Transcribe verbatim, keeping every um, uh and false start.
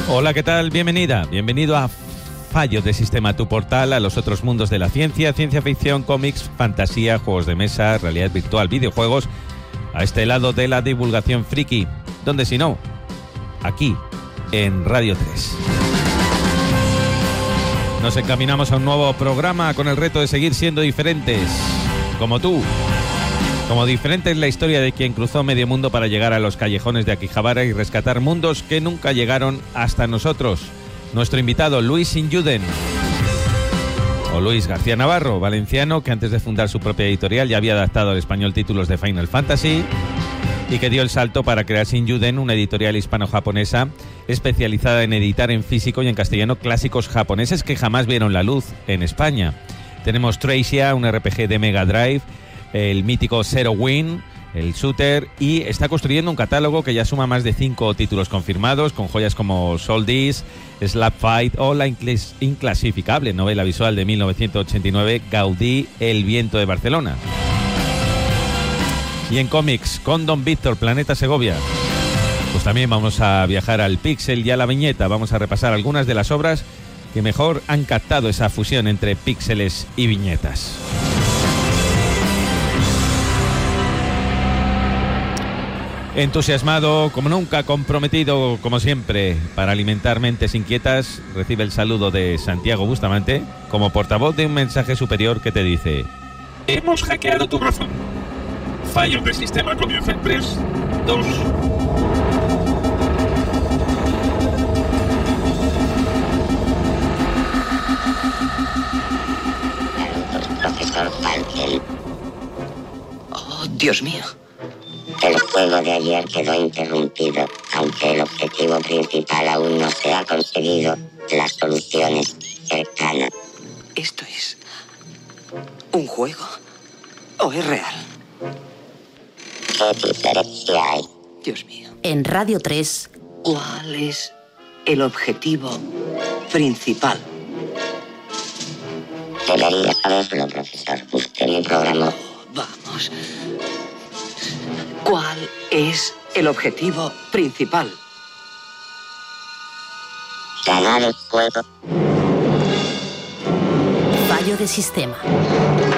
Hola, ¿qué tal? Bienvenida, bienvenido a Fallo de Sistema, tu portal a los otros mundos de la ciencia, ciencia ficción, cómics, fantasía, juegos de mesa, realidad virtual, videojuegos, a este lado de la divulgación friki, donde si no, aquí, en Radio tres. Nos encaminamos a un nuevo programa con el reto de seguir siendo diferentes, como tú. Como diferente es la historia de quien cruzó medio mundo para llegar a los callejones de Akihabara y rescatar mundos que nunca llegaron hasta nosotros. Nuestro invitado, Luis Injuden, o Luis García Navarro, valenciano, que antes de fundar su propia editorial ya había adaptado al español títulos de Final Fantasy y que dio el salto para crear Injuden, una editorial hispano-japonesa especializada en editar en físico y en castellano clásicos japoneses que jamás vieron la luz en España. Tenemos Thracia, un R P G de Mega Drive, el mítico Zero Wing, el shooter, y está construyendo un catálogo que ya suma más de cinco títulos confirmados, con joyas como Soul Disk, Slap Fight o la inclas- inclasificable novela visual de mil novecientos ochenta y nueve, Gaudí, El viento de Barcelona. Y en cómics, con Don Víctor, Planeta Segovia, pues también vamos a viajar al píxel y a la viñeta. Vamos a repasar algunas de las obras que mejor han captado esa fusión entre píxeles y viñetas. Entusiasmado como nunca, comprometido como siempre para alimentar mentes inquietas, recibe el saludo de Santiago Bustamante como portavoz de un mensaje superior que te dice: hemos hackeado tu razón. Fallo de sistema comienza en tres, dos... Profesor Falken. Oh, Dios mío. El juego de ayer quedó interrumpido, aunque el objetivo principal aún no se ha conseguido. La solución es cercana. ¿Esto es un juego o es real? ¿Qué diferencia hay? Dios mío. En Radio tres. ¿Cuál es el objetivo principal? Debería saberlo, profesor. Usted me programó. Oh, vamos. ¿Cuál es el objetivo principal? Ganar el juego. Fallo de sistema.